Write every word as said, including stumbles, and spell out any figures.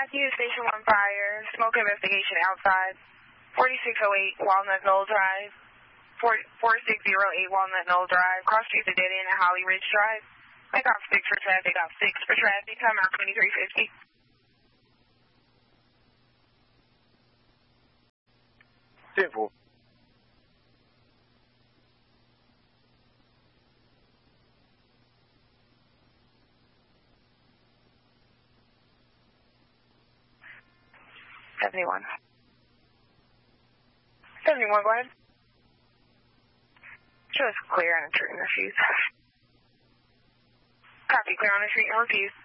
Matthew, Station one Fire, smoke investigation outside, forty-six oh eight Walnut Knoll Drive, four six oh eight Walnut Knoll Drive, cross street the dead end at Holly Ridge Drive. Make off six for traffic, off six for traffic, come out twenty-three fifty. Simple. seventy-one. seventy-one, go ahead. Show us clear on the street and refuse. Copy, clear on the street and refuse.